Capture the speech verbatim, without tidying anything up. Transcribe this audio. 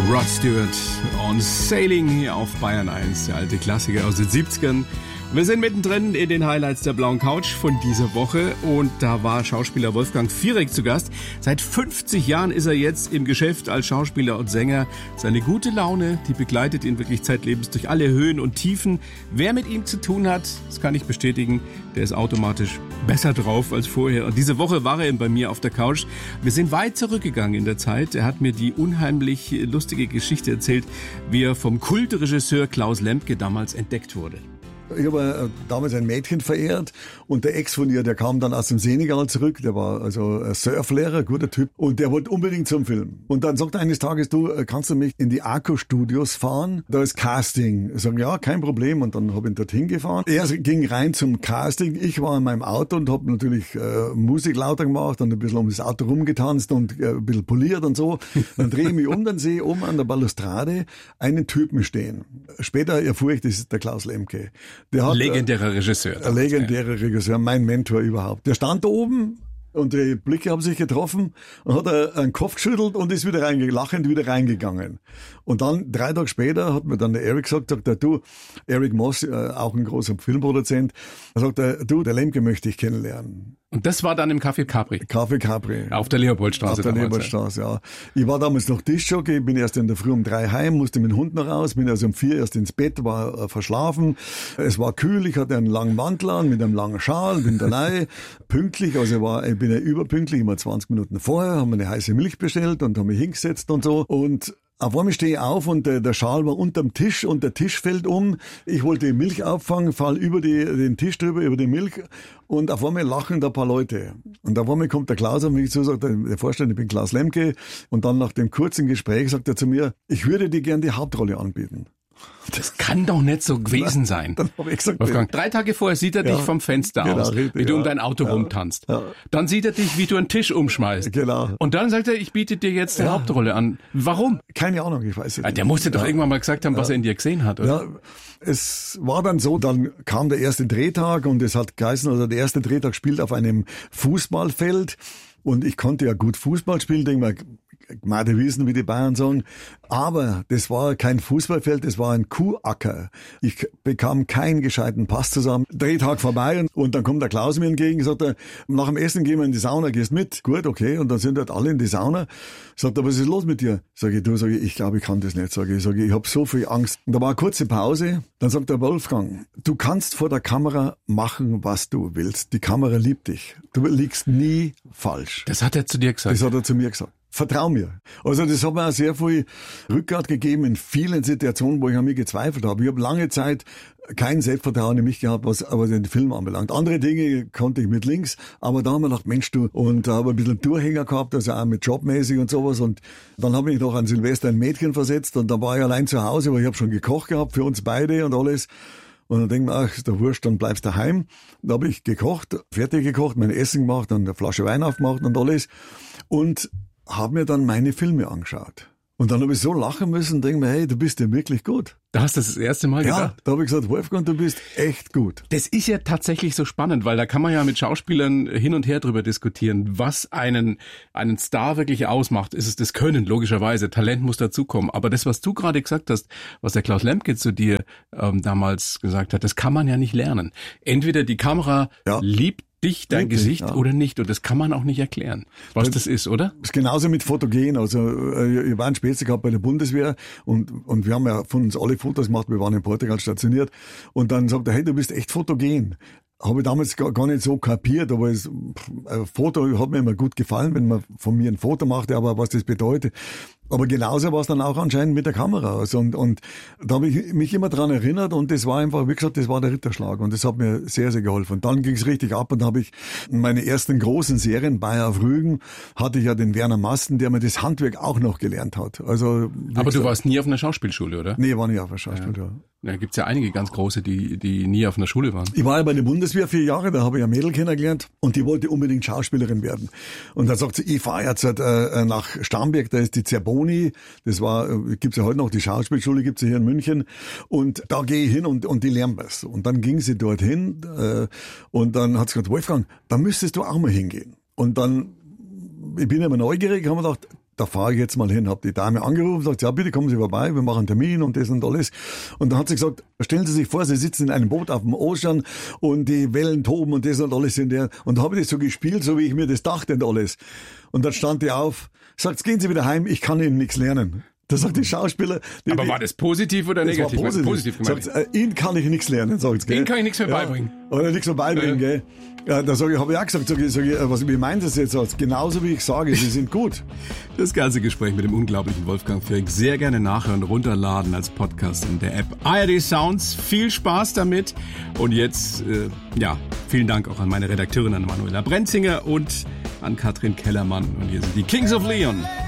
Rod Stewart on Sailing hier auf Bayern eins, der alte Klassiker aus den siebzigern. Wir sind mittendrin in den Highlights der blauen Couch von dieser Woche und da war Schauspieler Wolfgang Fierek zu Gast. Seit fünfzig Jahren ist er jetzt im Geschäft als Schauspieler und Sänger. Seine gute Laune, die begleitet ihn wirklich zeitlebens durch alle Höhen und Tiefen. Wer mit ihm zu tun hat, das kann ich bestätigen, der ist automatisch besser drauf als vorher. Und diese Woche war er bei mir auf der Couch. Wir sind weit zurückgegangen in der Zeit. Er hat mir die unheimlich lustige Geschichte erzählt, wie er vom Kultregisseur Klaus Lembke damals entdeckt wurde. Ich habe damals ein Mädchen verehrt und der Ex von ihr, der kam dann aus dem Senegal zurück, der war also ein Surflehrer, guter Typ und der wollte unbedingt zum Film. Und dann sagt er eines Tages, du, kannst du mich in die Arco Studios fahren? Da ist Casting. Ich sage, ja, kein Problem und dann habe ich ihn dorthin gefahren. Er ging rein zum Casting, ich war in meinem Auto und habe natürlich äh, Musik lauter gemacht und ein bisschen um das Auto rumgetanzt und äh, ein bisschen poliert und so. Dann drehe ich mich um, dann sehe ich oben an der Balustrade einen Typen stehen. Später erfuhr ich, das ist der Klaus Lembke. Der hat, legendärer Regisseur. Ein legendärer Regisseur, mein Mentor überhaupt. Der stand da oben und die Blicke haben sich getroffen und hat einen Kopf geschüttelt und ist wieder reingegangen, lachend wieder reingegangen. Und dann, drei Tage später, hat mir dann der Eric gesagt, sagt er, du, Eric Moss, äh, auch ein großer Filmproduzent, er sagt er, du, der Lemke möchte ich kennenlernen. Und das war dann im Café Capri? Café Capri. Auf der Leopoldstraße. Auf der Leopoldstraße, ja. Ich war damals noch Tischjockey, bin erst in der Früh um drei heim, musste mit dem Hund noch raus, bin also um vier erst ins Bett, war äh, verschlafen. Es war kühl, ich hatte einen langen Mantel an, mit einem langen Schal, bin da rein, pünktlich, also war, ich bin ja überpünktlich, immer zwanzig Minuten vorher, haben wir eine heiße Milch bestellt und haben mich hingesetzt und so und auf einmal stehe ich auf und der, der Schal war unterm Tisch und der Tisch fällt um. Ich wollte die Milch auffangen, fall über die, den Tisch drüber, über die Milch und auf einmal lachen da ein paar Leute. Und auf einmal kommt der Klaus auf mich zu, sagt der Vorstand, ich bin Klaus Lembke. Und dann nach dem kurzen Gespräch sagt er zu mir, ich würde dir gern die Hauptrolle anbieten. Das kann doch nicht so gewesen sein. Dann habe ich gesagt, Wolfgang, drei Tage vorher sieht er ja, dich vom Fenster genau, aus, richtig, wie du ja, um dein Auto ja, rumtanzt. Ja. Dann sieht er dich, wie du einen Tisch umschmeißt. Genau. Und dann sagt er, ich biete dir jetzt die ja. Hauptrolle an. Warum? Keine Ahnung, ich weiß es nicht. Der musste doch ja. irgendwann mal gesagt haben, was ja. er in dir gesehen hat, oder? Ja, es war dann so, dann kam der erste Drehtag und es hat geheißen, also der erste Drehtag spielt auf einem Fußballfeld und ich konnte ja gut Fußball spielen, denke mal, Gmade wissen, wie die Bayern sagen. Aber das war kein Fußballfeld, das war ein Kuhacker. Ich bekam keinen gescheiten Pass zusammen. Drehtag vorbei und, und dann kommt der Klaus mir entgegen, sagt er, nach dem Essen gehen wir in die Sauna, gehst mit? Gut, okay. Und dann sind halt alle in die Sauna. Sagt er, was ist los mit dir? Sag ich, du, sag ich, ich glaube, ich kann das nicht. Sag ich, sag ich, ich habe so viel Angst. Und da war eine kurze Pause. Dann sagt der Wolfgang, du kannst vor der Kamera machen, was du willst. Die Kamera liebt dich. Du liegst nie falsch. Das hat er zu dir gesagt? Das hat er zu mir gesagt. Vertrau mir. Also das hat mir auch sehr viel Rückgrat gegeben in vielen Situationen, wo ich an mir gezweifelt habe. Ich habe lange Zeit kein Selbstvertrauen in mich gehabt, was aber den Film anbelangt. Andere Dinge konnte ich mit links, aber da haben wir gedacht, Mensch du, und da habe ich ein bisschen Durchhänger gehabt, also auch mit jobmäßig und sowas. Und dann habe ich noch an Silvester ein Mädchen versetzt und da war ich allein zu Hause, weil ich habe schon gekocht gehabt für uns beide und alles. Und dann denke ich mir, ach, ist der Wurscht, dann bleibst du daheim. Da habe ich gekocht, fertig gekocht, mein Essen gemacht, dann eine Flasche Wein aufgemacht und alles. Und habe mir dann meine Filme angeschaut. Und dann habe ich so lachen müssen, denke mir, hey, du bist ja wirklich gut. Da hast du das, das erste Mal gedacht? Ja, da habe ich gesagt, Wolfgang, du bist echt gut. Das ist ja tatsächlich so spannend, weil da kann man ja mit Schauspielern hin und her drüber diskutieren, was einen einen Star wirklich ausmacht. Ist es das Können, logischerweise. Talent muss dazukommen. Aber das, was du gerade gesagt hast, was der Klaus Lembke zu dir ähm, damals gesagt hat, das kann man ja nicht lernen. Entweder die Kamera ja. liebt dich, dein Wirklich, Gesicht ja. oder nicht. Und das kann man auch nicht erklären, was das, das ist, oder? Das ist genauso mit Fotogen. Also ich war ein Spätzle gehabt bei der Bundeswehr und und wir haben ja von uns alle Fotos gemacht. Wir waren in Portugal stationiert. Und dann sagt er, hey, du bist echt fotogen. Habe ich damals gar, gar nicht so kapiert, aber es, ein Foto hat mir immer gut gefallen, wenn man von mir ein Foto macht, aber was das bedeutet. Aber genauso war es dann auch anscheinend mit der Kamera. Also und, und da habe ich mich immer dran erinnert und das war einfach, wie gesagt, das war der Ritterschlag und das hat mir sehr, sehr geholfen. Und dann ging es richtig ab und habe ich meine ersten großen Serien, Bayer auf Rügen, hatte ich ja den Werner Masten, der mir das Handwerk auch noch gelernt hat. Also Aber gesagt, du warst nie auf einer Schauspielschule, oder? Nee, ich war nie auf einer Schauspielschule. Ja. Da gibt's ja einige ganz große, die die nie auf einer Schule waren. Ich war ja bei der Bundeswehr vier Jahre, da habe ich ein Mädel kennengelernt und die wollte unbedingt Schauspielerin werden. Und dann sagt sie, ich fahre jetzt äh, nach Starnberg, da ist die Zerboni, das war, äh, gibt's ja heute noch, die Schauspielschule gibt's ja hier in München und da gehe ich hin und und die lernen was. Und dann ging sie dorthin äh, und dann hat sie gesagt, Wolfgang, da müsstest du auch mal hingehen. Und dann, ich bin immer neugierig, haben wir gedacht, da fahre ich jetzt mal hin. Hab die Dame angerufen, sagt, ja bitte kommen Sie vorbei, wir machen einen Termin und das und alles. Und dann hat sie gesagt, stellen Sie sich vor, Sie sitzen in einem Boot auf dem Ozean und die Wellen toben und das und alles in der. Und da habe ich das so gespielt, so wie ich mir das dachte und alles. Und dann stand die auf, sagt, gehen Sie wieder heim, ich kann Ihnen nichts lernen. Da sagt die Schauspieler... Die, Aber war das positiv oder negativ? Das war positiv. positiv gemeint. Sagt, äh, Ihnen kann ich nichts lernen, sagt sie. Ihnen kann ich nichts mehr beibringen. Ja, oder nichts mehr beibringen, ja. Gell. Ja, da sag ich, habe ich auch gesagt, sag ich, sag ich, was, wie meint das jetzt? Genauso wie ich sage, Sie sind gut. Das ganze Gespräch mit dem unglaublichen Wolfgang Fierek sehr gerne nachhören, runterladen als Podcast in der App A R D Sounds. Viel Spaß damit. Und jetzt, äh, ja, vielen Dank auch an meine Redakteurin, an Manuela Brenzinger und an Katrin Kellermann. Und hier sind die Kings of Leon.